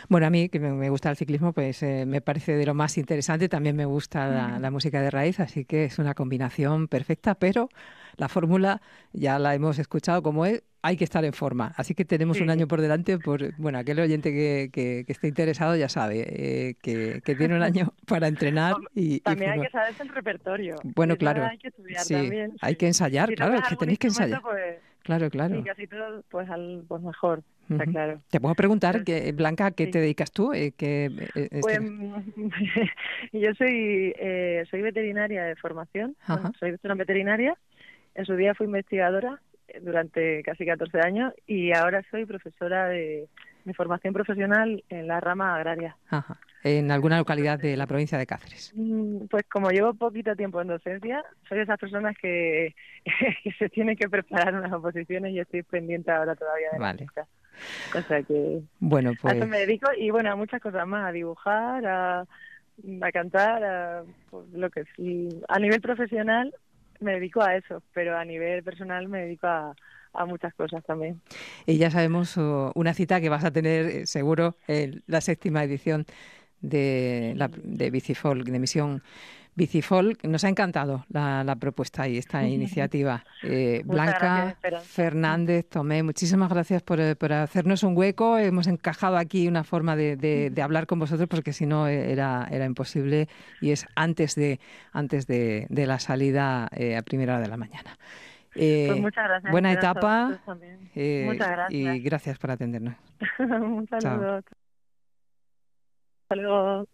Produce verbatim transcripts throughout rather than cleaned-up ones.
Bueno, a mí, que me, me gusta el ciclismo, pues eh, me parece de lo más interesante. También me gusta la, la música de raíz, así que es una combinación perfecta, pero la fórmula ya la hemos escuchado como es, hay que estar en forma. Así que tenemos un Sí. año por delante. Por, bueno, aquel oyente que, que- que esté interesado ya sabe eh, que, que tiene un año para entrenar Hom- y, y También hay formar. que saberse el repertorio. Bueno, Eso claro, hay que estudiar sí, también, hay que sí. ensayar, Si claro, tocas es que algún tenéis que instrumento, ensayar. pues Claro, sí, claro. casi todo, pues, al, pues mejor. Está Ujú. claro. Te puedo preguntar, Pero que, Blanca, ¿a qué te sí. dedicas tú? Eh, que, eh, Pues este- yo soy eh, soy veterinaria de formación. Bueno, Ajá. soy doctora veterinaria. En su día fui investigadora eh, durante casi catorce años y ahora soy profesora de, de formación profesional en la rama agraria. Ajá. En alguna localidad de la Entonces, provincia de Cáceres. mm, pues como llevo poquito tiempo en docencia, soy de esas personas que, que se tienen que preparar unas oposiciones y estoy pendiente ahora todavía de las Vale. listas. O sea que Bueno, a eso me pues dedico y bueno, a muchas cosas más, a dibujar, a, a cantar, a pues, lo que sí. A nivel profesional me dedico a eso, pero a nivel personal me dedico a, a muchas cosas también. y ya sabemos oh, una cita que vas a tener eh, seguro en la séptima edición de, la, Sí. de Bicifolk, de Misión Bicifolk. Nos ha encantado la, la propuesta y esta iniciativa. Eh, Muchas gracias, Blanca Esperanza. Fernández Tomé, muchísimas gracias por, eh, por hacernos un hueco. Hemos encajado aquí una forma de, de- de hablar con vosotros porque si no eh, era, era imposible y es antes de, antes de, de la salida eh, a primera hora de la mañana. Pues Eh, muchas gracias, buena Esperanza, a etapa vosotros también. eh, Muchas y gracias. gracias por atendernos. Un Chao. saludo. Hasta luego.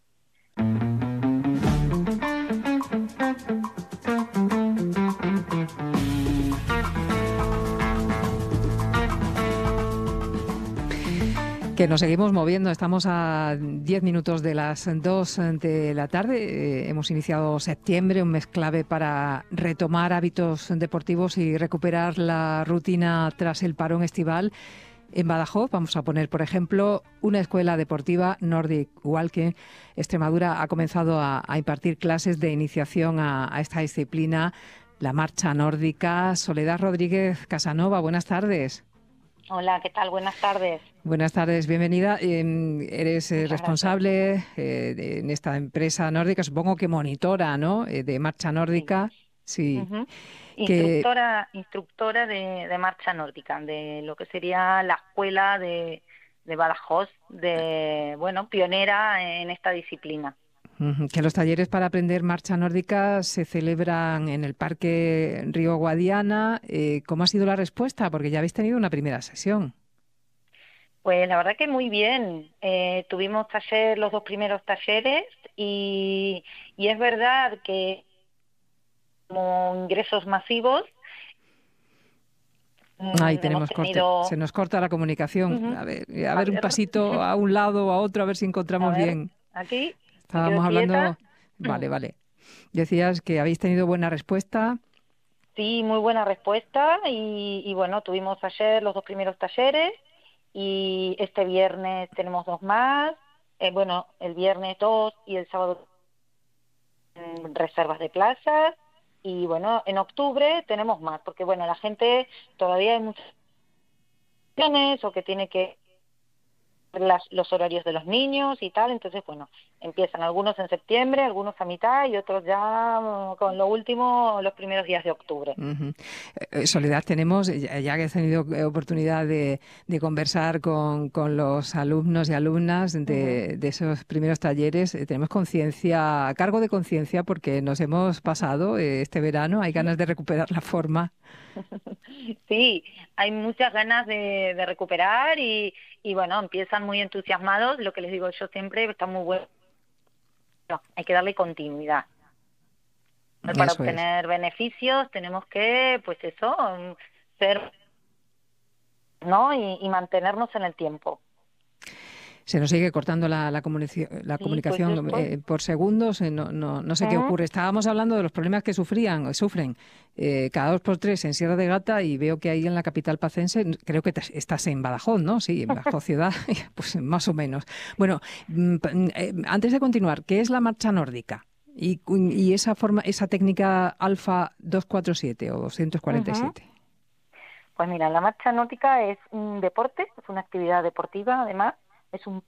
Que nos seguimos moviendo, estamos a diez minutos de las dos de la tarde. Eh, hemos iniciado septiembre, un mes clave para retomar hábitos deportivos y recuperar la rutina tras el parón estival. En Badajoz vamos a poner, por ejemplo, una escuela deportiva, Nordic Walking. Extremadura ha comenzado a, a impartir clases de iniciación a, a esta disciplina, la marcha nórdica. Soledad Rodríguez Casanova, buenas tardes. Hola, ¿qué tal? Buenas tardes. Buenas tardes, bienvenida. Eh, eres eh, Muchas gracias. responsable eh, de- en esta empresa nórdica, supongo que monitora, ¿no? Eh, de marcha Sí. nórdica. Sí, Ujú. que Instructora, instructora de, de marcha nórdica, de lo que sería la escuela de, de Badajoz, de, bueno, pionera en esta disciplina. Ujú, que los talleres para aprender marcha nórdica se celebran en el Parque Río Guadiana. Eh, ¿cómo ha sido la respuesta? Porque ya habéis tenido una primera sesión. Pues la verdad que muy bien. Eh, tuvimos taller, los dos primeros talleres y, y es verdad que como ingresos masivos Ahí mm, hemos tenemos corte. Se tenido... nos corta la comunicación. Ujú. A ver, a A ver un ver, pasito a un lado o a otro, a ver si a encontramos ver, bien. aquí me quedo Estábamos quieta. hablando. Vale, vale. Decías que habéis tenido buena respuesta. Sí, muy buena respuesta y, y bueno, tuvimos ayer los dos primeros talleres y este viernes tenemos dos más. Eh, bueno, el viernes dos y el sábado mm, reservas de plazas y bueno, en octubre tenemos más porque bueno, la gente todavía hay muchas opciones o que tiene que las, los horarios de los niños y tal, entonces bueno, empiezan algunos en septiembre, algunos a mitad y otros ya mm, con lo último los primeros días de octubre. Ujú. Eh, Soledad, tenemos, eh, ya ya que has tenido eh, oportunidad de, de conversar con, con los alumnos y alumnas Ujú. de, de esos primeros talleres, eh, tenemos conciencia, cargo de conciencia, porque nos hemos pasado eh, este verano, hay ganas de recuperar la forma. Sí, hay muchas ganas de, de recuperar y, y bueno, empiezan muy entusiasmados, lo que les digo yo siempre, está muy bueno, hay que darle continuidad. Para Eso es. obtener beneficios tenemos que, pues eso, mm, ser, ¿no? Y, y mantenernos en el tiempo. Se nos sigue cortando la, la, comunici- la Sí, pues yo comunicación estoy. eh, por segundos, eh, no, no, no sé qué Ujú. ocurre. Estábamos hablando de los problemas que sufrían, o sufren eh, cada dos por tres en Sierra de Gata y veo que ahí en la capital pacense, n- creo que te- estás en Badajoz, ¿no? Sí, en Badajoz ciudad, pues más o menos. Bueno, mm, pa- mm, eh, antes de continuar, ¿qué es la marcha nórdica? Y, cu- y esa forma, esa técnica alfa doscientos cuarenta y siete o doscientos cuarenta y Ujú. siete. Pues mira, la marcha náutica es un deporte, es una actividad deportiva además, es un